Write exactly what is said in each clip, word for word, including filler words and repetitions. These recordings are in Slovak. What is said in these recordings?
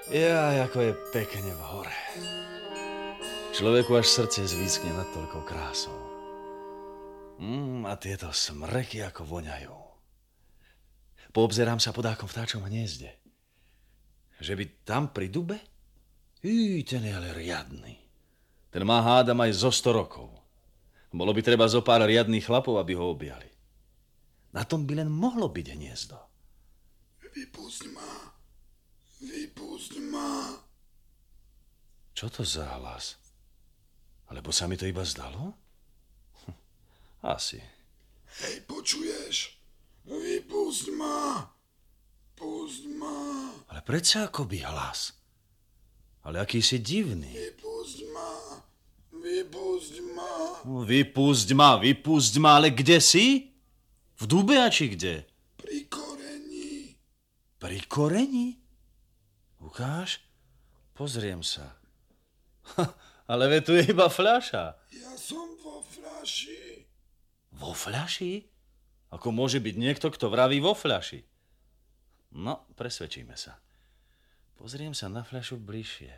Ja, ako je pekne v hore. Človeku až srdce zvískne nad toľkou krásou. Mm, a tieto smreky ako voňajú. Poobzerám sa podákom vtáčom hniezde. Že by tam pri dube? Í, ten je ale riadny. Ten má hádam aj zo sto rokov. Bolo by treba zo pár riadných chlapov, aby ho objali. Na tom by len mohlo byť hniezdo. Vypusť ma. Vypusť ma. Čo to za hlas? Alebo sa mi to iba zdalo? Hm, asi. Hej, počuješ? Vypusť ma. Pusť ma. Ale predsa akoby hlas. Ale aký si divný. Vypusť ma. Vypusť ma. No, vypusť ma, vypusť ma, ale kde si? V dube a či kde? Pri koreni. Pri koreni? Ukáž? Pozriem sa. Ha, ale ve tu je iba fľaša. Ja som vo fľaši. Vo fľaši? Ako môže byť niekto, kto vraví vo fľaši? No, presvedčíme sa. Pozriem sa na fľašu bližšie.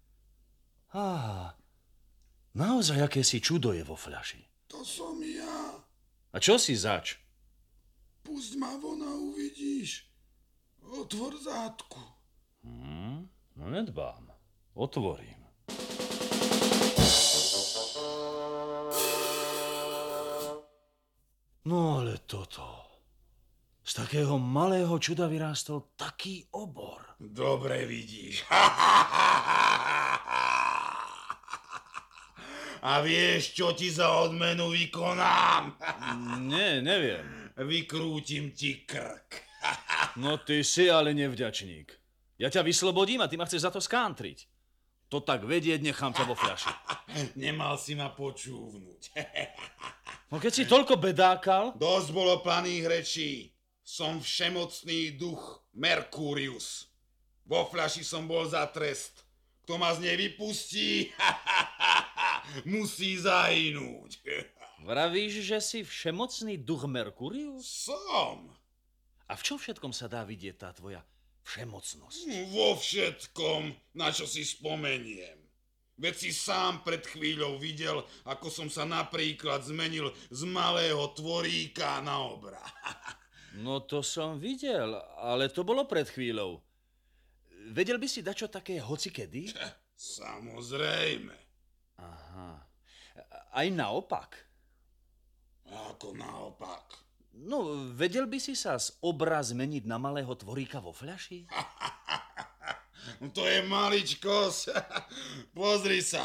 Á, naozaj akési čudo je vo fľaši. To som ja. A čo si zač? Pusť ma von a uvidíš. Otvor zátku. Hmm, no nedbám. Otvorím. No ale toto. Z takého malého čuda vyrástol taký obor. Dobre vidíš. A vieš, čo ti za odmenu vykonám? Nie, neviem. Vykrútim ti krk. No ty si ale nevďačník. Ja ťa vyslobodím a ty ma chceš za to skántriť. To tak vedieť, nechám ťa vo fľaši. Nemal si ma počúvnuť. No keď si toľko bedákal... Dosť bolo planých rečí. Som všemocný duch Merkurius. Vo fľaši som bol za trest. Kto ma z nej vypustí, musí zahynúť. Vravíš, že si všemocný duch Merkurius? Som. A v čom všetkom sa dá vidieť tá tvoja všemocnosť? Vo všetkom, na čo si spomeniem. Veď si sám pred chvíľou videl, ako som sa napríklad zmenil z malého tvoríka na obra. No to som videl, ale to bolo pred chvíľou. Vedel by si dačo také hocikedy? Samozrejme. Aha. Aj naopak. Ako naopak. No, vedel by si sa z obra zmeniť na malého tvoríka vo fľaši? To je maličkosť. Pozri sa.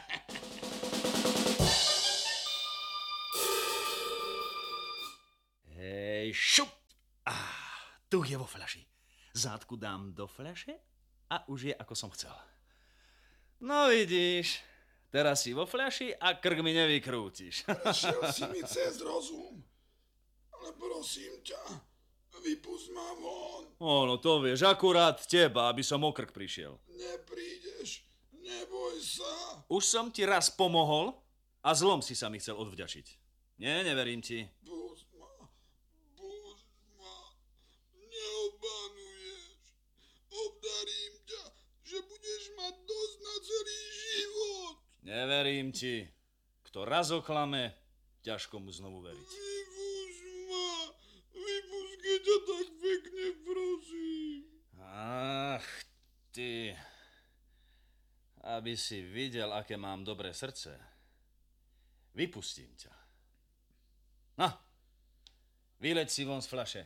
Hej, šup! Ah, tu je vo fľaši. Zátku dám do fľaše a už je, ako som chcel. No vidíš, teraz si vo fľaši a krk mi nevykrútiš. Šiel si mi cez rozum. Ale prosím ťa, vypust ma von. Ono, to vieš, akurát teba, aby som o krk prišiel. Neprídeš, neboj sa. Už som ti raz pomohol a zlom si sa mi chcel odvďačiť. Nie, neverím ti. Pust ma, pust ma, neobanuješ. Obdarím ťa, že budeš mať dosť na celý život. Neverím ti. Kto raz oklame, ťažko mu znovu veriť. Vypust ma, vypust, keď ťa tak pekne prosím. Ach, ty. Aby si videl, aké mám dobré srdce. Vypustím ťa. No, vyleď si von z fľaše.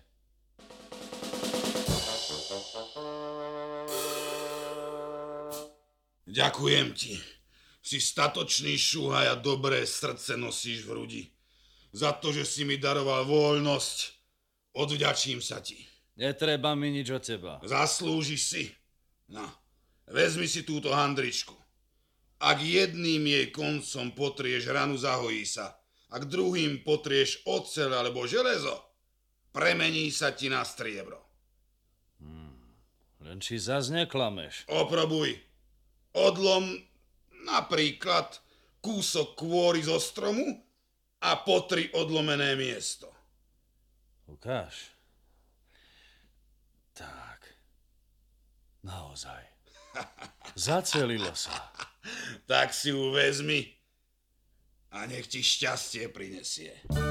Ďakujem ti. Si statočný šuhaj a dobré srdce nosíš v hrudi. Za to, že si mi daroval voľnosť, odvďačím sa ti. Netreba mi nič od teba. Zaslúžiš si. No, vezmi si túto handričku. Ak jedným jej koncom potrieš ranu, zahojí sa. Ak druhým potrieš oceľ alebo železo, premení sa ti na striebro. Hmm, len či zas neklameš. Oprobuj. Odlom napríklad kúsok kôry zo stromu a potri odlomené miesto. Ukáž. Tak. Naozaj. Zacelilo sa. Tak si ju vezmi a nech ti šťastie prinesie.